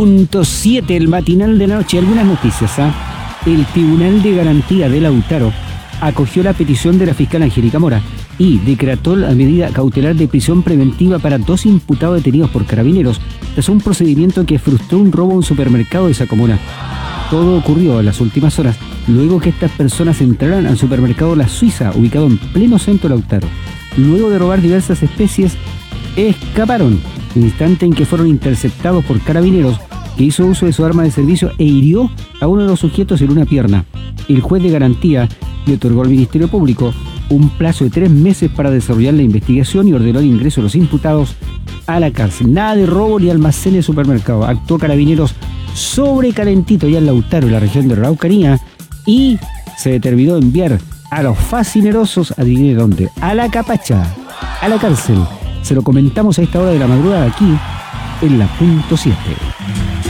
punto 7, el matinal de la noche. Algunas noticias, El Tribunal de Garantía de Lautaro acogió la petición de la fiscal Angélica Mora y decretó la medida cautelar de prisión preventiva para 2 imputados detenidos por carabineros tras un procedimiento que frustró un robo a un supermercado de esa comuna. Todo ocurrió en las últimas horas, luego que estas personas entraran al supermercado La Suiza, ubicado en pleno centro de Lautaro. Luego de robar diversas especies, escaparon, instante en que fueron interceptados por carabineros, que hizo uso de su arma de servicio e hirió a uno de los sujetos en una pierna. El juez de garantía le otorgó al Ministerio Público un plazo de 3 meses para desarrollar la investigación y ordenó el ingreso de los imputados a la cárcel. Nada de robo ni almacenes de supermercado. Actuó Carabineros sobrecalentito ya en Lautaro, en la región de Araucanía, y se determinó enviar a los fascinerosos, adivine dónde, a la capacha, a la cárcel. Se lo comentamos a esta hora de la madrugada aquí en la punto 7.